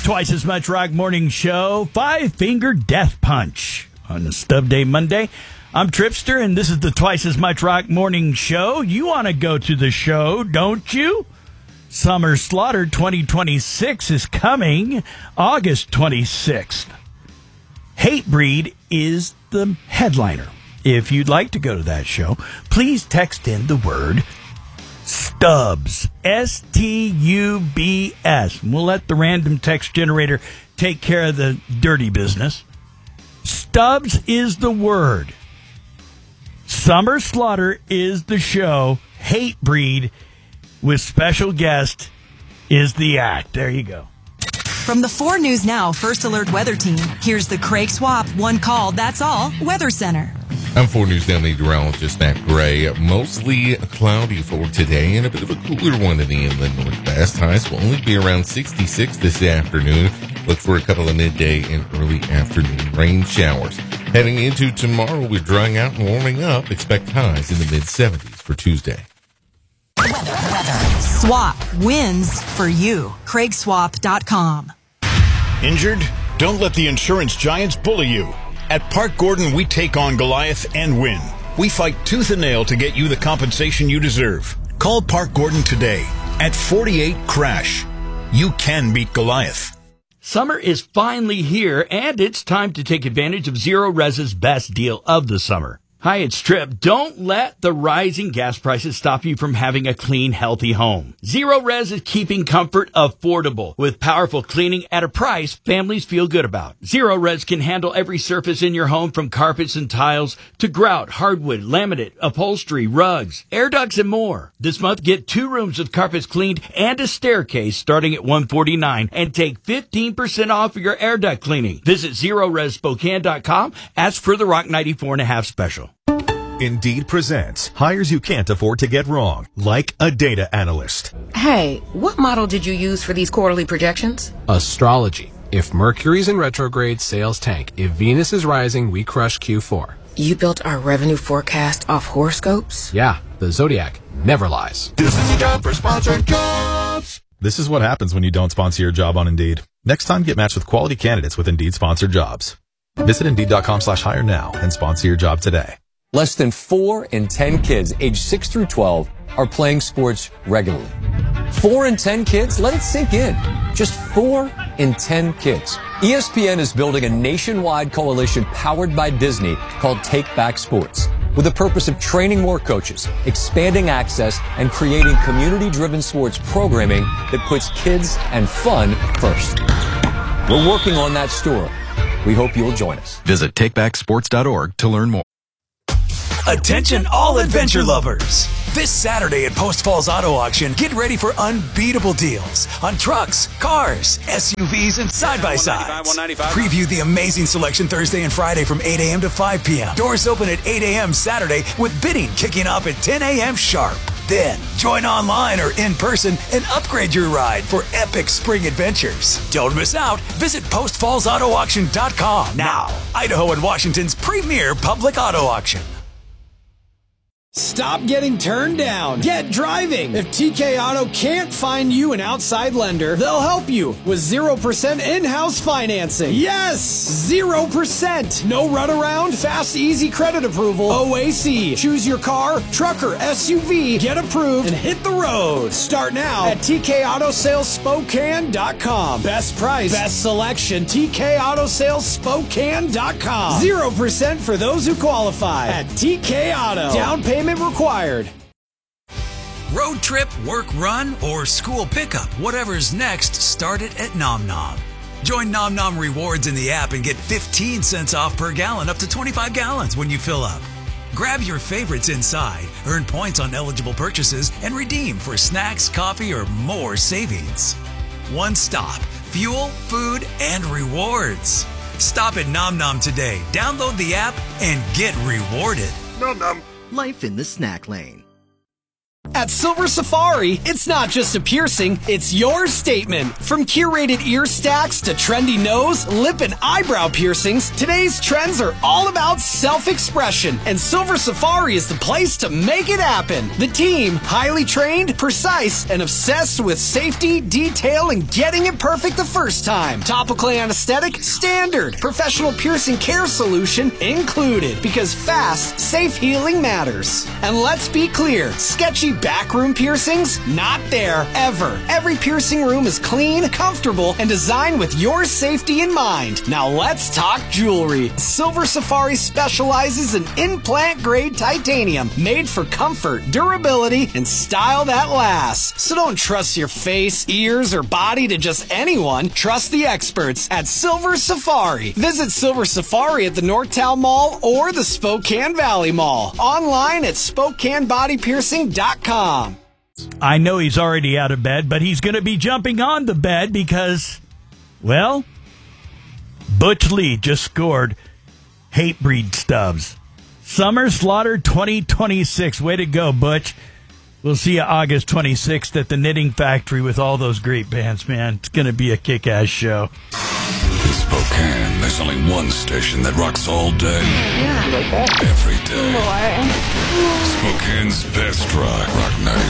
Twice as much rock morning show, Five Finger Death Punch on the Stub Day Monday. I'm Tripster, and this is the Twice as much rock morning show. You want to go to the show, don't you? Summer Slaughter 2026 is coming August 26th. Hatebreed is the headliner. If you'd like to go to that show, please text in the word Stubbs, S-T-U-B-S. We'll let the random text generator take care of the dirty business. Stubbs is the word. Summer Slaughter is the show. Hatebreed with special guest is the act. There you go. From the 4 News Now First Alert Weather Team, here's the Craig Swap One Call, That's All Weather Center. I'm 4 News Now meteorologist Matt Gray. Mostly cloudy for today and a bit of a cooler one in the inland northwest. Highs will only be around 66 this afternoon. Look for a couple of midday and early afternoon rain showers. Heading into tomorrow, we're drying out and warming up. Expect highs in the mid-70s for Tuesday. Weather. Swap wins for you. CraigSwap.com. Injured? Don't let the insurance giants bully you. At Park Gordon, we take on Goliath and win. We fight tooth and nail to get you the compensation you deserve. Call Park Gordon today at 48-CRASH. You can beat Goliath. Summer is finally here, and it's time to take advantage of Zero Res's best deal of the summer. Hi, it's Trip. Don't let the rising gas prices stop you from having a clean, healthy home. Zero Res is keeping comfort affordable with powerful cleaning at a price families feel good about. Zero Res can handle every surface in your home from carpets and tiles to grout, hardwood, laminate, upholstery, rugs, air ducts, and more. This month, get 2 rooms with carpets cleaned and a staircase starting at $149 and take 15% off of your air duct cleaning. Visit ZeroResSpokane.com. Ask for the Rock 94.5 special. Indeed presents hires you can't afford to get wrong, like a data analyst. Hey, what model did you use for these quarterly projections? Astrology. If Mercury's in retrograde, sales tank. If Venus is rising, we crush Q4. You built our revenue forecast off horoscopes? Yeah, the Zodiac never lies. This is your job for sponsored jobs. This is what happens when you don't sponsor your job on Indeed. Next time, get matched with quality candidates with Indeed sponsored jobs. Visit Indeed.com/hire now and sponsor your job today. Less than 4 in 10 kids aged 6 through 12 are playing sports regularly. 4 in 10 kids? Let it sink in. Just 4 in 10 kids. ESPN is building a nationwide coalition powered by Disney called Take Back Sports, with the purpose of training more coaches, expanding access, and creating community-driven sports programming that puts kids and fun first. We're working on that story. We hope you'll join us. Visit takebacksports.org to learn more. Attention all adventure lovers. This Saturday at Post Falls Auto Auction, get ready for unbeatable deals on trucks, cars, SUVs, and side-by-sides. Preview the amazing selection Thursday and Friday from 8 a.m. to 5 p.m. Doors open at 8 a.m. Saturday with bidding kicking off at 10 a.m. sharp. Then, join online or in person and upgrade your ride for epic spring adventures. Don't miss out. Visit PostFallsAutoAuction.com now. Idaho and Washington's premier public auto auction. Stop getting turned down. Get driving. If TK Auto can't find you an outside lender, they'll help you with 0% in-house financing. Yes! 0%. No runaround, fast, easy credit approval. OAC. Choose your car, truck, or SUV. Get approved and hit the road. Start now at TKAutosalesSpokane.com. Best price, best selection. TKAutosalesSpokane.com. 0% for those who qualify at TK Auto. Down payment required. Road trip, work run, or school pickup, whatever's next, start it at Nom Nom. Join Nom Nom Rewards in the app and get 15 cents off per gallon up to 25 gallons when you fill up. Grab your favorites inside, earn points on eligible purchases, and redeem for snacks, coffee, or more savings. One stop, fuel, food, and rewards. Stop at Nom Nom today, download the app, and get rewarded. Nom Nom. Life in the snack lane. At Silver Safari, it's not just a piercing, it's your statement. From curated ear stacks to trendy nose, lip, and eyebrow piercings, today's trends are all about self-expression, and Silver Safari is the place to make it happen. The team, highly trained, precise, and obsessed with safety, detail, and getting it perfect the first time. Topical anesthetic, standard. Professional piercing care solution included, because fast, safe healing matters. And let's be clear, sketchy backroom piercings? Not there, ever. Every piercing room is clean, comfortable, and designed with your safety in mind. Now let's talk jewelry. Silver Safari specializes in implant-grade titanium, made for comfort, durability, and style that lasts. So don't trust your face, ears, or body to just anyone. Trust the experts at Silver Safari. Visit Silver Safari at the Northtown Mall or the Spokane Valley Mall. Online at SpokaneBodyPiercing.com. I know he's already out of bed, but he's going to be jumping on the bed because, well, Butch Lee just scored Hatebreed Stubbs. Summer Slaughter 2026. Way to go, Butch. We'll see you August 26th at the Knitting Factory with all those great bands, man. It's going to be a kick-ass show. In Spokane, there's only one station that rocks all day. Yeah. Every day. More. Spokane's best rock 90.